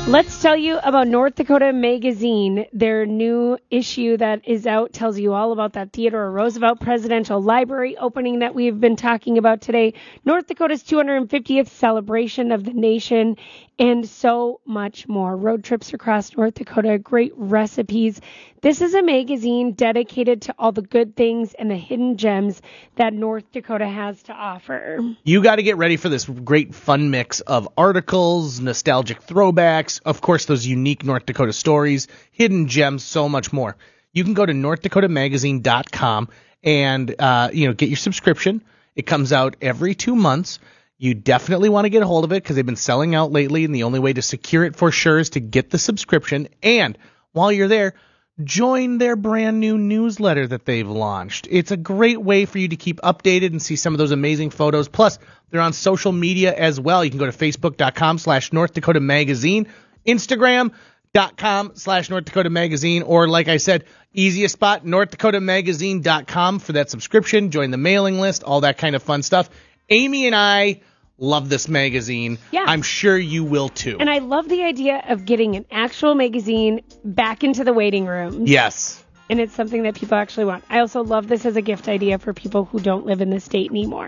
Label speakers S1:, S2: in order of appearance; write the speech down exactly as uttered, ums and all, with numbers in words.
S1: Let's tell you about North Dakota Magazine. Their new issue that is out tells you all about that Theodore Roosevelt Presidential Library opening that we've been talking about today, North Dakota's two hundred fiftieth celebration of the nation, and so much more. Road trips across North Dakota, great recipes. This is a magazine dedicated to all the good things and the hidden gems that North Dakota has to offer.
S2: You got to get ready for this great fun mix of articles, nostalgic throwbacks, of course, those unique North Dakota stories, hidden gems, so much more. You can go to north dakota magazine dot com and uh, you know, get your subscription. It comes out every two months. You definitely want to get a hold of it because they've been selling out lately, and the only way to secure it for sure is to get the subscription. And while you're there, join their brand new newsletter that they've launched. It's a great way for you to keep updated and see some of those amazing photos. Plus, they're on social media as well. You can go to facebook dot com slash North Dakota Magazine, Instagram dot com slash North Dakota Magazine, or like I said, easiest spot, north dakota magazine dot com for that subscription. Join the mailing list, all that kind of fun stuff. Amy and I love this magazine.
S1: Yeah.
S2: I'm sure you will too.
S1: And I love the idea of getting an actual magazine back into the waiting rooms.
S2: Yes.
S1: And it's something that people actually want. I also love this as a gift idea for people who don't live in the state anymore.